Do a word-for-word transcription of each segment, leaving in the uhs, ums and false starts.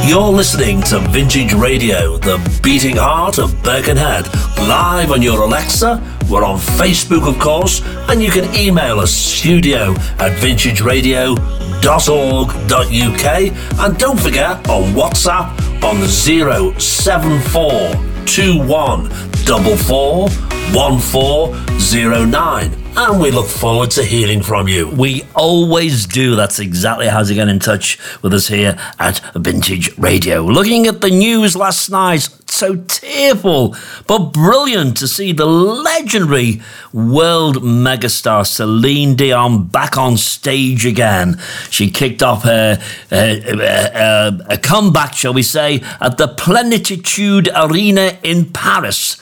You're listening to Vintage Radio, the beating heart of Birkenhead, live on your Alexa. We're on Facebook, of course, and you can email us studio at vintage radio dot org dot U K. And don't forget, on WhatsApp on zero seven four two one four four one four zero nine. And we look forward to hearing from you. We always do. That's exactly how to get in touch with us here at Vintage Radio. Looking at the news last night, so tearful, but brilliant to see the legendary world megastar Celine Dion back on stage again. She kicked off her uh, uh, uh, a comeback, shall we say, at the Plenitude Arena in Paris.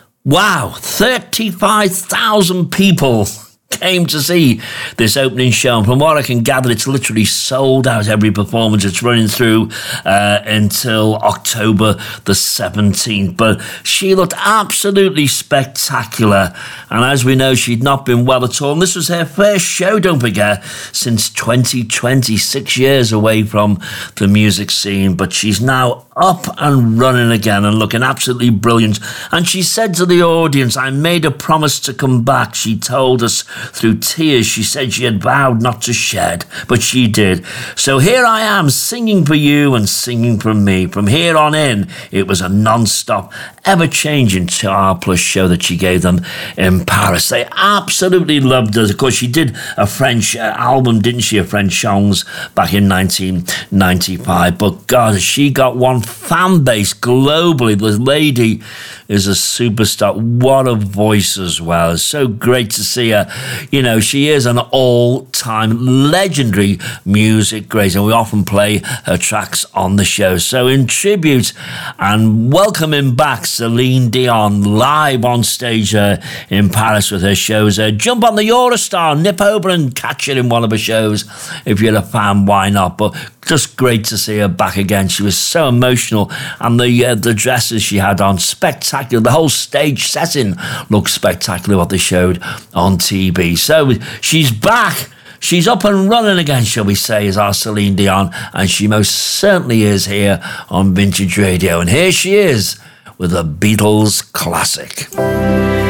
Wow, thirty-five thousand people came to see this opening show. And from what I can gather, it's literally sold out every performance. It's running through uh, until October the seventeenth. But she looked absolutely spectacular. And as we know, she'd not been well at all. And this was her first show, don't forget, since twenty twenty, six years away from the music scene. But she's now up and running again and looking absolutely brilliant. And she said to the audience, I made a promise to come back. She told us through tears. She said she had vowed not to shed, but she did. So here I am, singing for you and singing for me. From here on in, it was a non-stop, ever-changing two hour plus show that she gave them in Paris. They absolutely loved her. Of course, she did a French uh, album, didn't she? A French songs back in nineteen ninety-five. But God, she got one fan base globally. The lady is a superstar. What a voice as well. It's so great to see her. You know, she is an all-time legendary music great, and we often play her tracks on the show. So in tribute and welcoming back Celine Dion live on stage uh, in Paris with her shows. Uh, jump on the Eurostar, nip over and catch her in one of her shows. If you're a fan, why not? But just great to see her back again. She was so emotional, and the uh, the dresses she had on, spectacular. The whole stage setting looked spectacular, what they showed on T V. So she's back. She's up and running again, shall we say, is our Celine Dion, and she most certainly is here on Vintage Radio. And here she is with a Beatles classic.